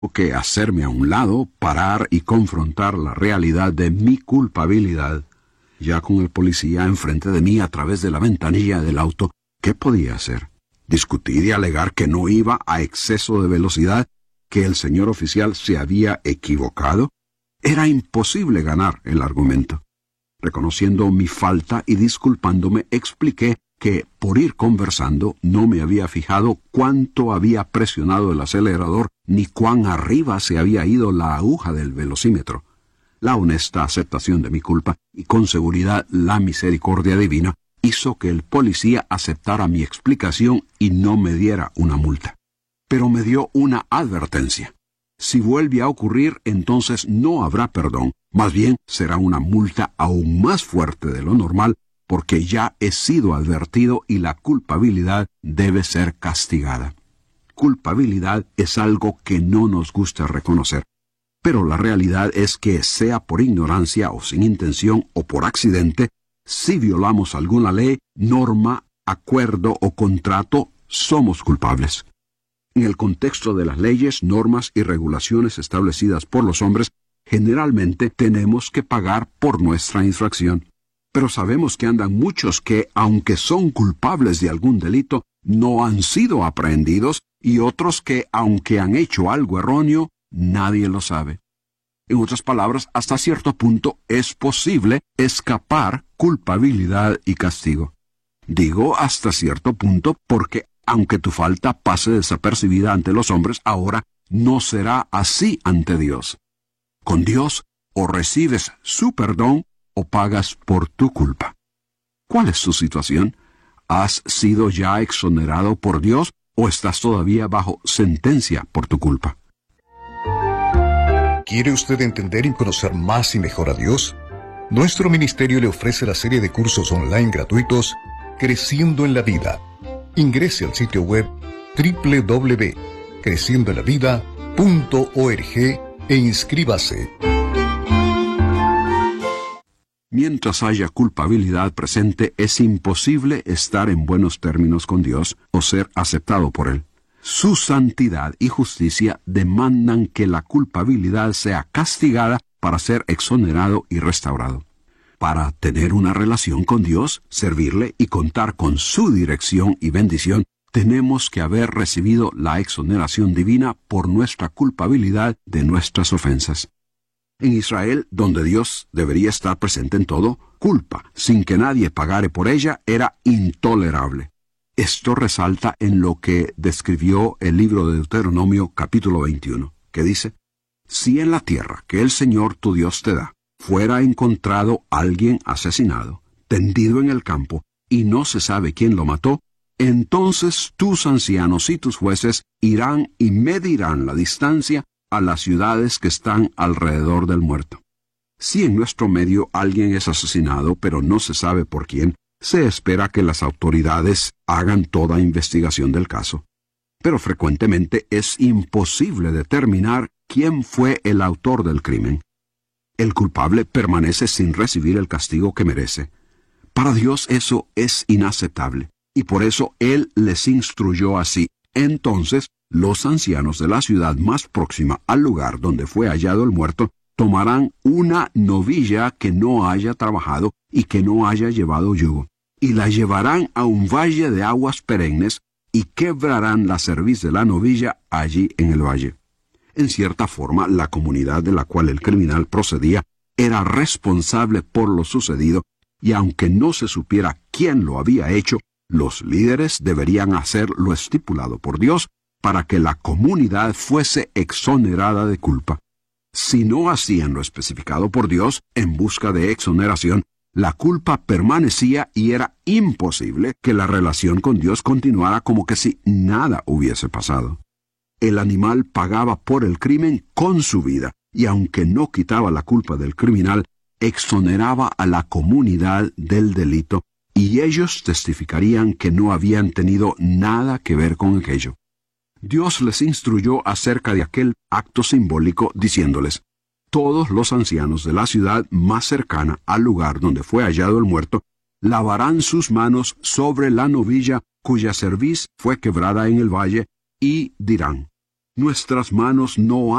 que hacerme a un lado, parar y confrontar la realidad de mi culpabilidad. Ya con el policía enfrente de mí a través de la ventanilla del auto, ¿qué podía hacer? Discutir y alegar que no iba a exceso de velocidad, que el señor oficial se había equivocado. Era imposible ganar el argumento. Reconociendo mi falta y disculpándome, expliqué que, por ir conversando, no me había fijado cuánto había presionado el acelerador ni cuán arriba se había ido la aguja del velocímetro. La honesta aceptación de mi culpa y con seguridad la misericordia divina hizo que el policía aceptara mi explicación y no me diera una multa. Pero me dio una advertencia. Si vuelve a ocurrir, entonces no habrá perdón. Más bien será una multa aún más fuerte de lo normal, porque ya he sido advertido y la culpabilidad debe ser castigada. Culpabilidad es algo que no nos gusta reconocer. Pero la realidad es que, sea por ignorancia o sin intención o por accidente, si violamos alguna ley, norma, acuerdo o contrato, somos culpables. En el contexto de las leyes, normas y regulaciones establecidas por los hombres, generalmente tenemos que pagar por nuestra infracción. Pero sabemos que andan muchos que, aunque son culpables de algún delito, no han sido aprehendidos, y otros que, aunque han hecho algo erróneo, nadie lo sabe. En otras palabras, hasta cierto punto es posible escapar culpabilidad y castigo. Digo hasta cierto punto porque, aunque tu falta pase desapercibida ante los hombres, ahora no será así ante Dios. Con Dios, o recibes su perdón o pagas por tu culpa. ¿Cuál es tu situación? ¿Has sido ya exonerado por Dios o estás todavía bajo sentencia por tu culpa? ¿Quiere usted entender y conocer más y mejor a Dios? Nuestro ministerio le ofrece la serie de cursos online gratuitos Creciendo en la Vida. Ingrese al sitio web www.creciendoenlavida.org e inscríbase. Mientras haya culpabilidad presente, es imposible estar en buenos términos con Dios o ser aceptado por Él. Su santidad y justicia demandan que la culpabilidad sea castigada para ser exonerado y restaurado. Para tener una relación con Dios, servirle y contar con su dirección y bendición, tenemos que haber recibido la exoneración divina por nuestra culpabilidad de nuestras ofensas. En Israel, donde Dios debería estar presente en todo, culpa, sin que nadie pagare por ella, era intolerable. Esto resalta en lo que describió el libro de Deuteronomio capítulo 21, que dice: Si en la tierra que el Señor tu Dios te da, fuera encontrado alguien asesinado, tendido en el campo, y no se sabe quién lo mató, entonces tus ancianos y tus jueces irán y medirán la distancia a las ciudades que están alrededor del muerto. Si en nuestro medio alguien es asesinado, pero no se sabe por quién, se espera que las autoridades hagan toda investigación del caso. Pero frecuentemente es imposible determinar quién fue el autor del crimen. El culpable permanece sin recibir el castigo que merece. Para Dios eso es inaceptable, y por eso Él les instruyó así. Entonces, los ancianos de la ciudad más próxima al lugar donde fue hallado el muerto tomarán una novilla que no haya trabajado y que no haya llevado yugo, y la llevarán a un valle de aguas perennes y quebrarán la cerviz de la novilla allí en el valle. En cierta forma, la comunidad de la cual el criminal procedía era responsable por lo sucedido, y aunque no se supiera quién lo había hecho, los líderes deberían hacer lo estipulado por Dios para que la comunidad fuese exonerada de culpa. Si no hacían lo especificado por Dios en busca de exoneración, la culpa permanecía y era imposible que la relación con Dios continuara como que si nada hubiese pasado. El animal pagaba por el crimen con su vida, y aunque no quitaba la culpa del criminal, exoneraba a la comunidad del delito, y ellos testificarían que no habían tenido nada que ver con aquello. Dios les instruyó acerca de aquel acto simbólico, diciéndoles: todos los ancianos de la ciudad más cercana al lugar donde fue hallado el muerto lavarán sus manos sobre la novilla cuya cerviz fue quebrada en el valle, y dirán: Nuestras manos no